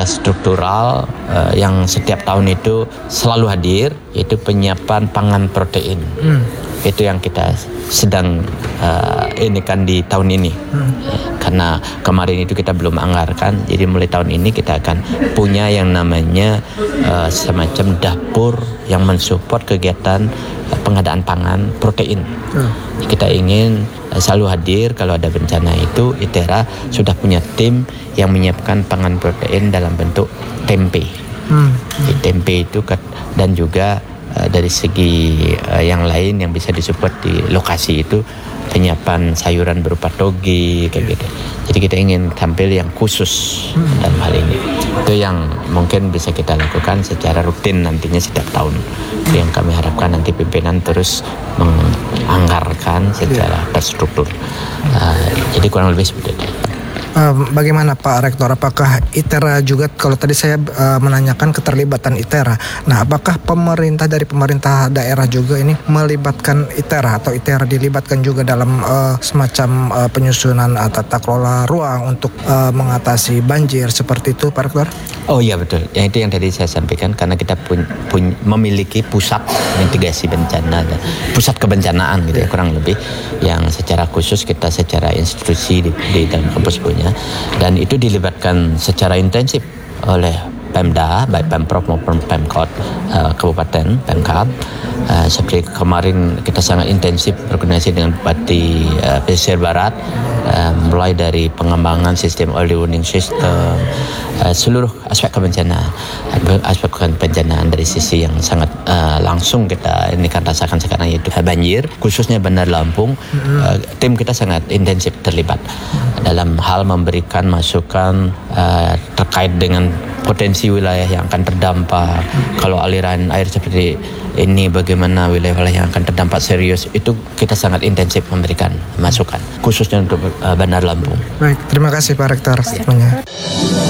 secara struktural yang setiap tahun itu selalu hadir, yaitu penyiapan pangan protein. Itu yang kita sedang ini kan di tahun ini. Karena kemarin itu kita belum anggarkan, jadi mulai tahun ini kita akan punya yang namanya semacam dapur yang mensupport kegiatan pengadaan pangan protein. Kita ingin selalu hadir kalau ada bencana itu. ITERA sudah punya tim yang menyiapkan pangan protein dalam bentuk tempe. Tempe itu dan juga dari segi yang lain yang bisa disupport di lokasi itu penyiapan sayuran berupa toge kayak gitu. Jadi kita ingin tampil yang khusus dalam hal ini. Itu yang mungkin bisa kita lakukan secara rutin nantinya setiap tahun. Yang kami harapkan nanti pimpinan terus menganggarkan secara terstruktur. Jadi kurang lebih seperti itu. Bagaimana Pak Rektor, apakah ITERA juga, kalau tadi saya menanyakan keterlibatan ITERA, nah apakah pemerintah daerah juga ini melibatkan ITERA atau ITERA dilibatkan juga dalam semacam penyusunan tata kelola ruang untuk mengatasi banjir seperti itu Pak Rektor? Oh iya betul, itu yang tadi saya sampaikan, karena kita memiliki pusat mitigasi bencana dan pusat kebencanaan gitu ya, kurang lebih yang secara khusus kita secara institusi di dalam kampus punya. Dan itu dilibatkan secara intensif oleh Pemda, baik Pemprov maupun Pemkot Kabupaten, Pemkab. Seperti kemarin kita sangat intensif berkoordinasi dengan Bupati Pesisir Barat, mulai dari pengembangan sistem early warning system, seluruh aspek kebencanaan dari sisi yang sangat langsung kita ini kan rasakan sekarang, yaitu banjir, khususnya Bandar Lampung. Tim kita sangat intensif terlibat dalam hal memberikan masukan terkait dengan potensi wilayah yang akan terdampak. Kalau aliran air seperti ini, bagaimana wilayah-wilayah yang akan terdampak serius, itu kita sangat intensif memberikan masukan khususnya untuk Bandar Lampung. Baik, terima kasih Pak Rektor.